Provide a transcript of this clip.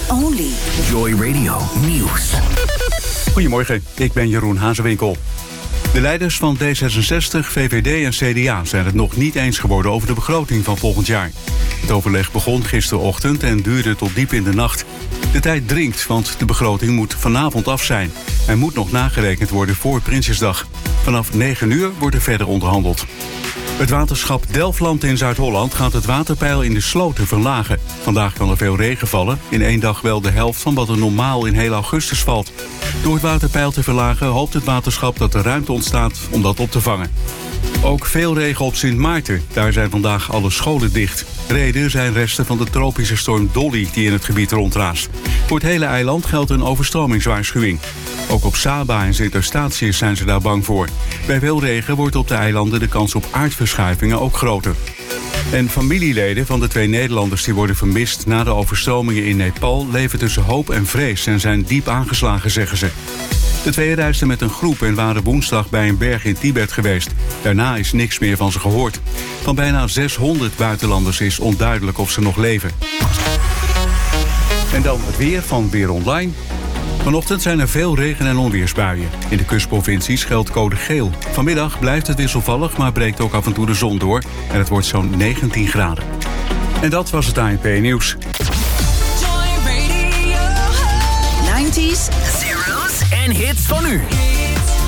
only. Joy Radio Nieuws. Goedemorgen, ik ben Jeroen Hazewinkel. De leiders van D66, VVD en CDA zijn het nog niet eens geworden over de begroting van volgend jaar. Het overleg begon gisterochtend en duurde tot diep in de nacht. De tijd dringt, want de begroting moet vanavond af zijn. Hij moet nog nagerekend worden voor Prinsjesdag. Vanaf 9 uur wordt er verder onderhandeld. Het waterschap Delfland in Zuid-Holland gaat het waterpeil in de sloten verlagen. Vandaag kan er veel regen vallen. In 1 dag wel de helft van wat er normaal in heel augustus valt. Door het waterpeil te verlagen hoopt het waterschap dat er ruimte ontstaat om dat op te vangen. Ook veel regen op Sint Maarten. Daar zijn vandaag alle scholen dicht. Reden zijn resten van de tropische storm Dolly die in het gebied rondraast. Voor het hele eiland geldt een overstromingswaarschuwing. Ook op Saba en Sint-Eustatius zijn ze daar bang voor. Bij veel regen wordt op de eilanden de kans op aardverschuivingen ook groter. En familieleden van de 2 Nederlanders die worden vermist na de overstromingen in Nepal leven tussen hoop en vrees en zijn diep aangeslagen, zeggen ze. De 2 reisden met een groep en waren woensdag bij een berg in Tibet geweest. Daarna is niks meer van ze gehoord. Van bijna 600 buitenlanders is onduidelijk of ze nog leven. En dan het weer van Weer Online. Vanochtend zijn er veel regen- en onweersbuien. In de kustprovincies geldt code geel. Vanmiddag blijft het wisselvallig, maar breekt ook af en toe de zon door. En het wordt zo'n 19 graden. En dat was het ANP-nieuws. Joy Radio. 90s. Zeros en hits van nu.